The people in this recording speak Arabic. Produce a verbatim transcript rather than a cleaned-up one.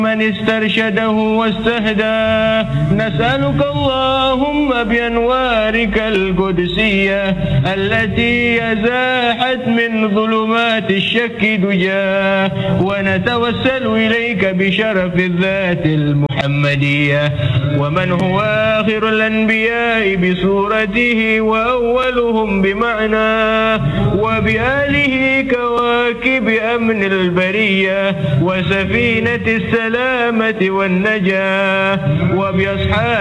من استرشده واستهداه. نسألك اللهم بأنوارك القدسية التي أزاحت من ظلمات الشك دجاه، ونتوسل إليك بشرف الذات المحمدية، ومن هو آخر الأنبياء بصورته وأولهم بمعناه، وبآله كواكب أمن البرية وسفينة السلامة والنجاة، وبأصحاب